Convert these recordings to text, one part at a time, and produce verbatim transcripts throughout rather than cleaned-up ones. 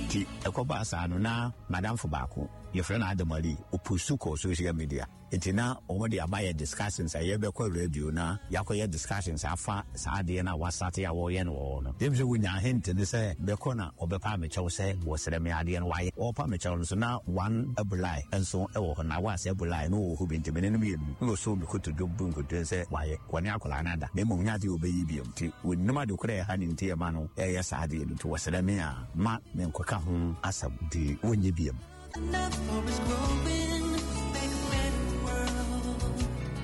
Ti ekoba asano na madam Fubako your friend Adamali upusuko social media etina omodi abaye discussions ayebe kwa radio na yakoye discussions afa saade na wasate ya wo ye no no dem se wunya hint ne se beko na obepa mechew se wo sere me ade no waye opa mechew so na one abulai enso e wo na wa se abulai no wo bi ntime ne no no so bi ko to dubun ko den se waye woni akola na da me mo nya de obeyi bi mti wonima de kure ha ni ntie ma no e ya saade no to wo sere me a ma me nkoka ho asab de wonye bi am. Enough for us growing, make a better world.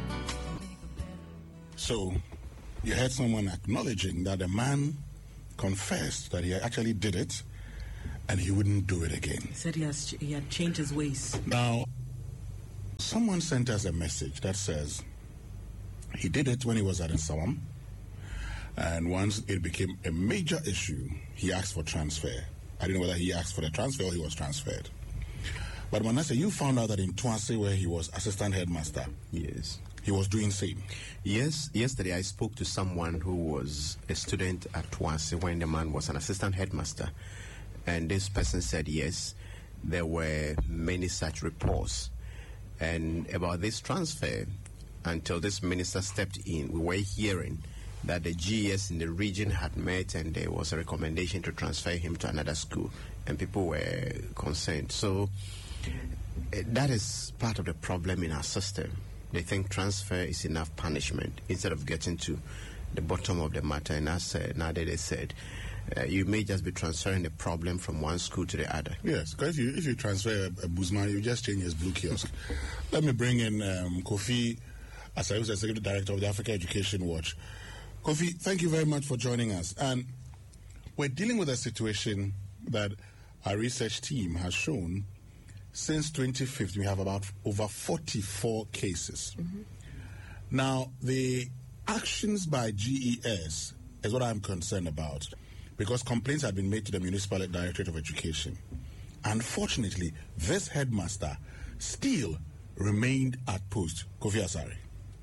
So, you heard someone acknowledging that a man confessed that he actually did it and he wouldn't do it again. He said he, has, he had changed his ways. Now, someone sent us a message that says he did it when he was at Nsawam, and once it became a major issue, he asked for transfer. I don't know whether he asked for the transfer or he was transferred. But Manasseh, you found out that in Tuase, where he was assistant headmaster, yes, he was doing same. Yes, yesterday I spoke to someone who was a student at Tuase when the man was an assistant headmaster, and this person said yes, there were many such reports. And about this transfer, until this minister stepped in, we were hearing that the G E S in the region had met and there was a recommendation to transfer him to another school, and people were concerned. So uh, that is part of the problem in our system. They think transfer is enough punishment instead of getting to the bottom of the matter. And as uh, Nade they said, uh, you may just be transferring the problem from one school to the other. Yes, because if you, if you transfer a, a Buzman, you just change his blue kiosk. Let me bring in um, Kofi, as I was the Executive Director of the Africa Education Watch. Kofi, thank you very much for joining us. And we're dealing with a situation that our research team has shown since twenty fifteen, we have about over forty-four cases. Mm-hmm. Now, the actions by G E S is what I'm concerned about, because complaints have been made to the Municipal Directorate of Education. Unfortunately, this headmaster still remained at post. Kofi Asare.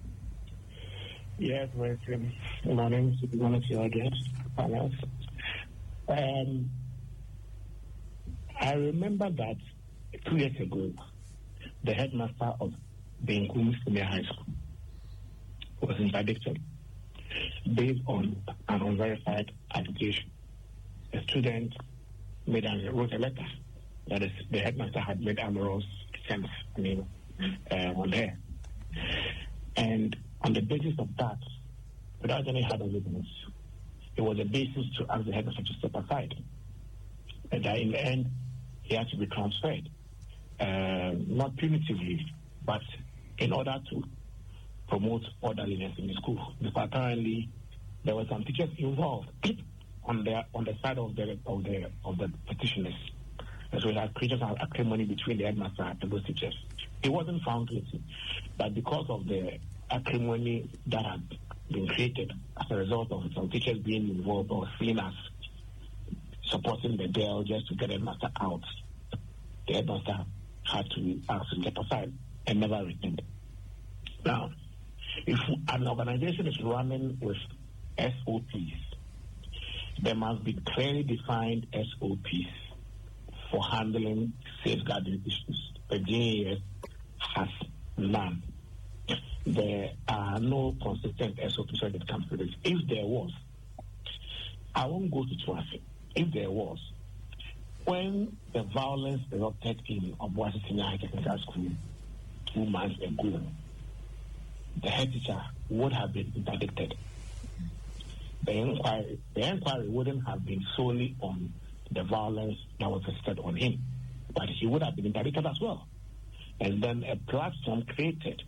Yes, welcome. My name is one of your guests. Um, I remember that two years ago, the headmaster of Benkum Senior High School was interdicted based on an unverified allegation. A student made an, wrote a letter that is, the headmaster had made amorous sense, I mean, uh, on her. And on the basis of that, without any hard evidence, it was a basis to ask the headmaster to step aside. And that in the end, he had to be transferred, uh, not punitively, but in order to promote orderliness in the school. Because apparently there were some teachers involved on the on the side of the of the of the petitioners. And so we had created an acrimony between the headmaster and those teachers. He wasn't found guilty, but because of the acrimony that had been created as a result of some teachers being involved or seen as supporting the girl just to get the headmaster out, the headmaster had to ask to step aside and never returned. Now, if an organization is running with S O Ps, there must be clearly defined S O Ps for handling safeguarding issues. The G E S has none. There are no consistent S O Ps when it comes to this. If there was, I won't go to traffic. If there was, when the violence erupted in Obuasi Senior High Technical School two months ago, the head teacher would have been interdicted. The inquiry, the inquiry wouldn't have been solely on the violence that was visited on him, but he would have been interdicted as well. And then a platform created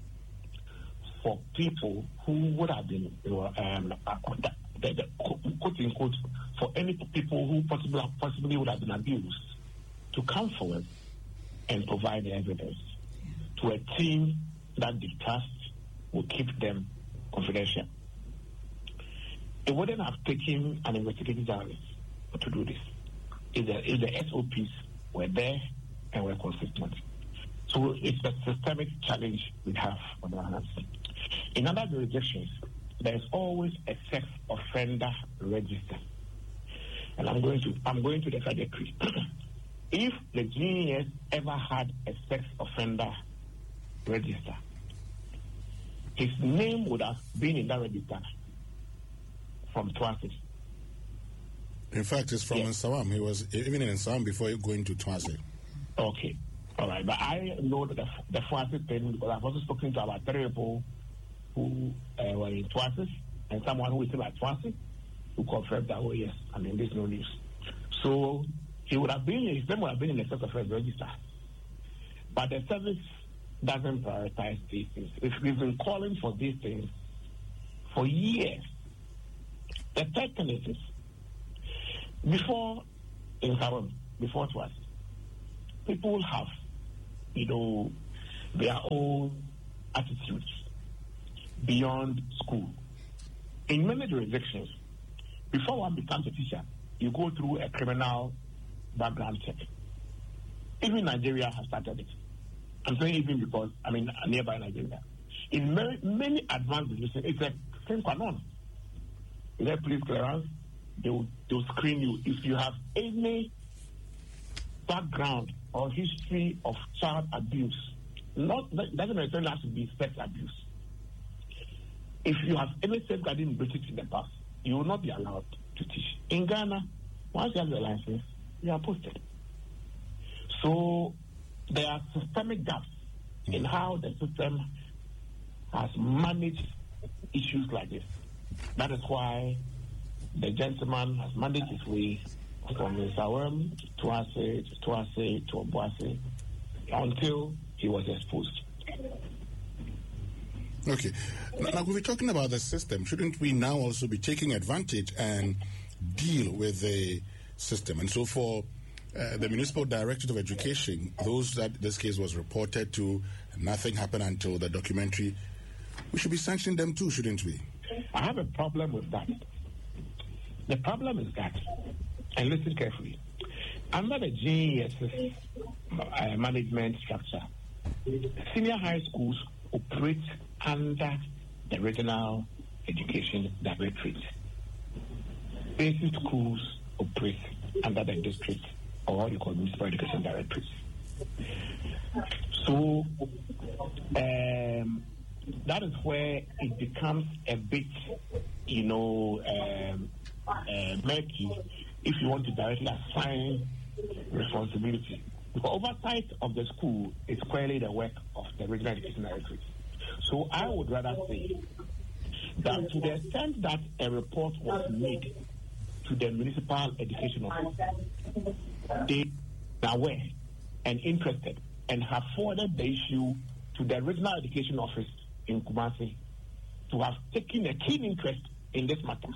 for people who would have been, you know, um, the, the, quote unquote, for any people who possibly, possibly would have been abused to come forward and provide the evidence to a team that they trust will keep them confidential. It wouldn't have taken an investigative journalist to do this if the, if the S O Ps were there and were consistent. So it's a systemic challenge we have on our hands. In other jurisdictions, there's always a sex offender register. and I'm going to I'm going to the trajectory. If the G E S ever had a sex offender register, his name would have been in that register from Twase. In fact, it's from Yes. Nsawam. He was even in Nsawam before going to Twase. Okay. All right. But I know that the, the Twase thing because I've also spoken to about three people who uh, were in Twase and someone who is still at Twase who confirmed that, oh, yes, I mean, there's no news. So he would have been, his name would have been in the sex offender register. But the service doesn't prioritize these things. If we've been calling for these things for years. The third thing is this. Before in Sarum, before it was, people have, you know, their own attitudes beyond school. In many jurisdictions, before one becomes a teacher, you go through a criminal background check. Even Nigeria has started it. I'm saying even because, I mean, nearby Nigeria. In many, many advanced jurisdictions, it's a sine qua non. You have police clearance, they will, they will screen you. If you have any background or history of child abuse, not that doesn't necessarily have to be sex abuse. If you have any safeguarding breaches in the past, you will not be allowed to teach. In Ghana, once you have the license, you are posted. So there are systemic gaps in how the system has managed issues like this. That is why the gentleman has managed his way from Nsawam to Twase, to Twase, to Obuasi, until he was exposed. Okay. Now, now, we're talking about the system. Shouldn't we now also be taking advantage and deal with the system? And so for uh, the Municipal Directorate of Education, those that this case was reported to, nothing happened until the documentary, we should be sanctioning them too, shouldn't we? I have a problem with that. The problem is that, and listen carefully, under the G E S's uh, management structure, senior high schools operate under the Regional Education Directorate. Basic schools operate under the district or you call Municipal Education Directorate. So um, that is where it becomes a bit, you know, um, uh, murky if you want to directly assign responsibility. Because oversight of the school is clearly the work of the Regional Education Directorate. So I would rather say that to the extent that a report was made to the Municipal Education Office, they are aware and interested and have forwarded the issue to the Regional Education Office in Kumasi to have taken a keen interest in this matter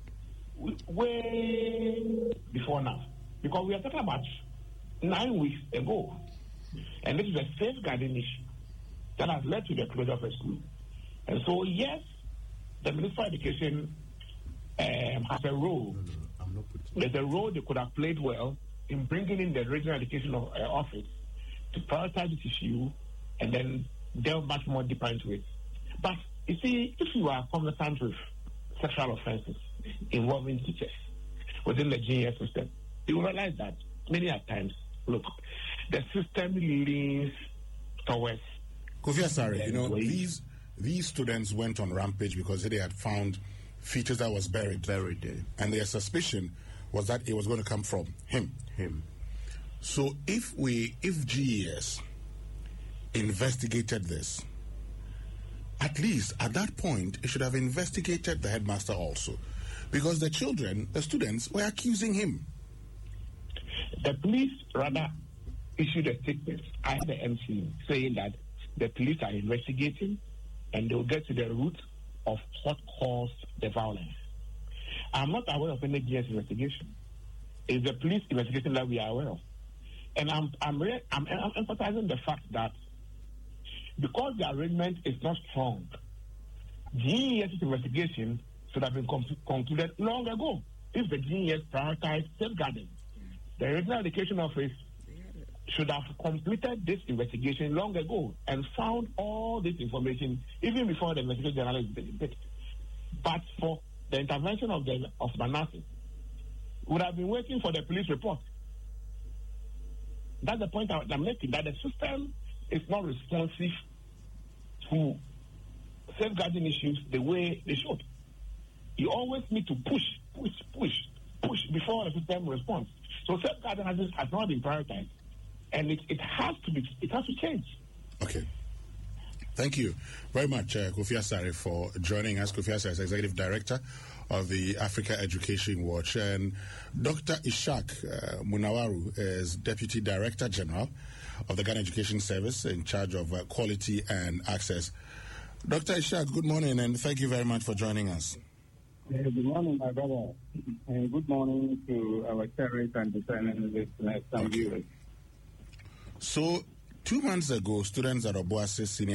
way before now. Because we are talking about nine weeks ago. And this is a safeguarding issue that has led to the closure of a school. And so, yes, the Municipal Education um, has a role. There's a role they could have played well in bringing in the Regional Education of, uh, Office to prioritize this issue and then delve much more deeper into it. But, you see, if you are conversant with sexual offenses involving teachers within the G E S system, you will realize that many at times, look, the system leans towards. Kofi Asare, you know, these these students went on rampage because they had found features that was buried. Buried there. And their suspicion was that it was going to come from him. Him. So if we, if G E S investigated this, at least at that point, it should have investigated the headmaster also. Because the children, the students, were accusing him. The police rather issued a statement at the M C saying that the police are investigating and they'll get to the root of what caused the violence. I'm not aware of any G S investigation. It's the police investigation that we are aware of. And I'm I'm, re- I'm, I'm emphasizing the fact that because the arrangement is not strong, G E S's investigation should have been com- concluded long ago if the G E S prioritized safeguarding. The Regional Education Office should have completed this investigation long ago and found all this information even before the investigation journalist did. But for the intervention of the of Manasseh would have been waiting for the police report. That's the point I'm making, that the system is not responsive to safeguarding issues the way they should. You always need to push, push, push, push before the system responds. So safeguarding has, has not been prioritized, and it, it has to be, it has to change. Okay. Thank you very much, uh, Kofi Asare, for joining us. Kofi Asare is Executive Director of the Africa Education Watch. And Doctor Ishak uh, Munawaru is Deputy Director General of the Ghana Education Service in charge of uh, quality and access. Doctor Ishak, good morning, and thank you very much for joining us. Uh, good morning, my brother. And good morning to our terrorists and discerning listeners and viewers. So, two months ago, students at Obuasi Senior